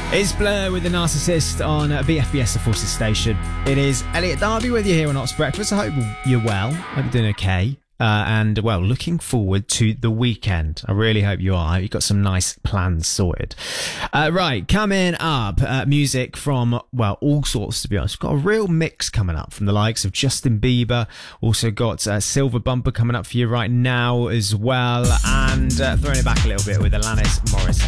It's Blur with the Narcissist on BFBS, the Forces Station. It is Elliot Darby with you here on Ops Breakfast. I hope you're well. I hope you're doing okay. And, well, looking forward to the weekend. I really hope you are. You've got some nice plans sorted. Right, coming up, music from, well, all sorts, to be honest. We've got a real mix coming up from the likes of Justin Bieber. Also got Silver Bumper coming up for you right now as well. And throwing it back a little bit with Alanis Morissette.